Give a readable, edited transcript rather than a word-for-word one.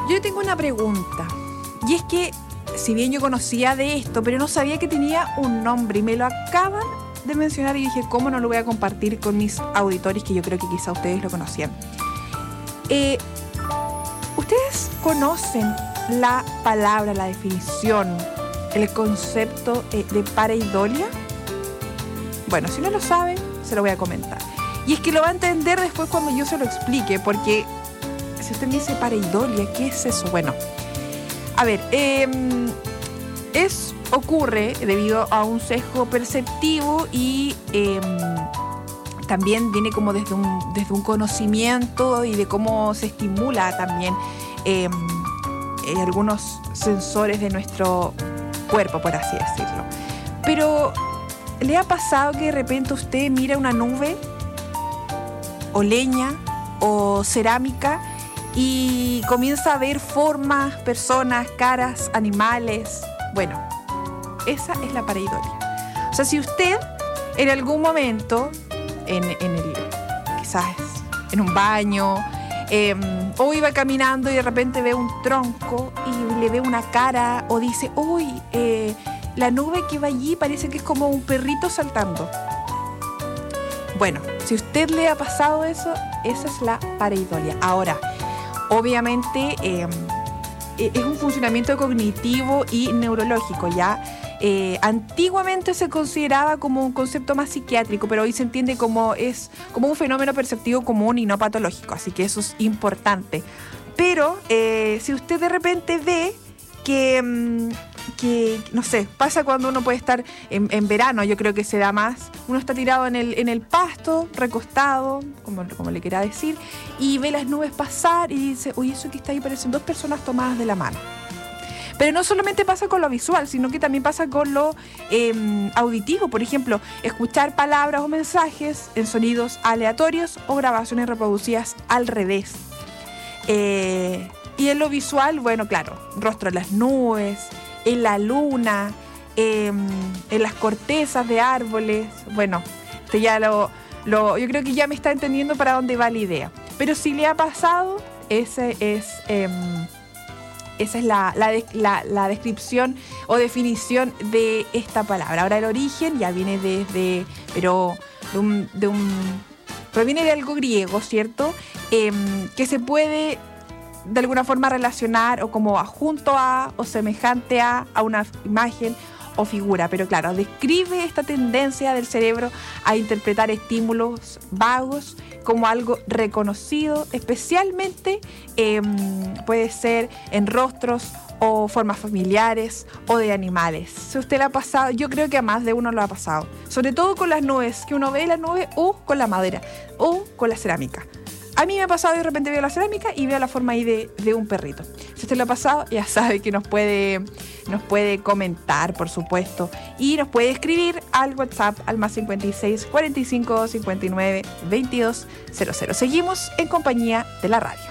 Yo tengo una pregunta. Y es que, si bien yo conocía de esto, pero no sabía que tenía un nombre y me lo acaban de mencionar y dije, ¿cómo no lo voy a compartir con mis auditores? Que yo creo que quizá ustedes lo conocían. ¿Ustedes conocen la palabra, la definición, el concepto de pareidolia? Bueno, si no lo saben, se lo voy a comentar. Y es que lo va a entender después cuando yo se lo explique, porque si usted me dice pareidolia, ¿qué es eso? Bueno, a ver, ocurre debido a un sesgo perceptivo y también viene como desde un conocimiento y de cómo se estimula también algunos sensores de nuestro cuerpo, por así decirlo. Pero, ¿le ha pasado que de repente usted mira una nube o leña o cerámica y comienza a ver formas, personas, caras, animales? Bueno, esa es la pareidolia. O sea, si usted en algún momento, quizás en un baño, o iba caminando y de repente ve un tronco y le ve una cara, o dice, uy, la nube que va allí parece que es como un perrito saltando. Bueno, si a usted le ha pasado eso, esa es la pareidolia. Ahora, obviamente es un funcionamiento cognitivo y neurológico, ¿ya? Antiguamente se consideraba como un concepto más psiquiátrico, pero hoy se entiende como un fenómeno perceptivo común y no patológico, así que eso es importante. Pero si usted de repente ve que no sé, pasa cuando uno puede estar en verano, yo creo que se da más, uno está tirado en el pasto, recostado, como le quiera decir, y ve las nubes pasar y dice, uy, eso que está ahí parecen dos personas tomadas de la mano. Pero no solamente pasa con lo visual, sino que también pasa con lo auditivo. Por ejemplo, escuchar palabras o mensajes en sonidos aleatorios o grabaciones reproducidas al revés. Y en lo visual, bueno, claro, rostro en las nubes, en la luna, en las cortezas de árboles. Bueno, ya yo creo que ya me está entendiendo para dónde va la idea. Pero si le ha pasado, esa es la descripción o definición de esta palabra. Ahora el origen ya viene proviene de algo griego, ¿cierto? Que se puede de alguna forma relacionar o como adjunto a o semejante a una imagen o figura, pero claro, describe esta tendencia del cerebro a interpretar estímulos vagos como algo reconocido, especialmente puede ser en rostros o formas familiares o de animales. Si a usted le ha pasado, yo creo que a más de uno lo ha pasado, sobre todo con las nubes, que uno ve las nubes o con la madera o con la cerámica. A mí me ha pasado, de repente veo la cerámica y veo la forma ahí de un perrito. Si usted lo ha pasado, ya sabe que nos puede comentar, por supuesto, y nos puede escribir al WhatsApp al más 56 45 59 22 00. Seguimos en compañía de la radio.